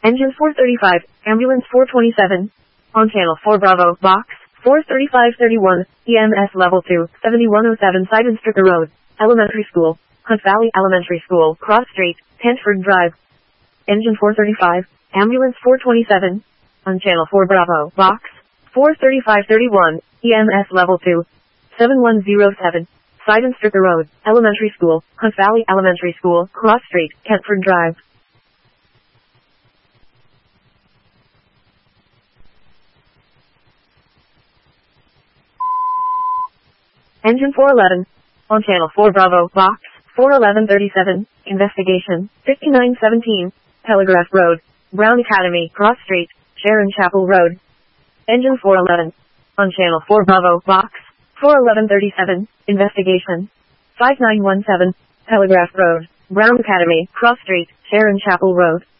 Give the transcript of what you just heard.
Engine 435, Ambulance 427. On Channel 4 Bravo, Box 43531, EMS Level 2, 7107 Side Instructor Road, Elementary School, Hunt Valley Elementary School, Cross Street, Kentford Drive. Engine 435, Ambulance 427. On Channel 4 Bravo, Box 43531, EMS Level 2, 7107, Side Instructor Road, Elementary School, Hunt Valley Elementary School, Cross Street, Kentford Drive. Engine 411. On Channel 4 Bravo, Box 41137, Investigation, 5917, Telegraph Road, Brown Academy, Cross Street, Sharon Chapel Road. Engine 411. On Channel 4 Bravo, Box 41137, Investigation, 5917, Telegraph Road, Brown Academy, Cross Street, Sharon Chapel Road.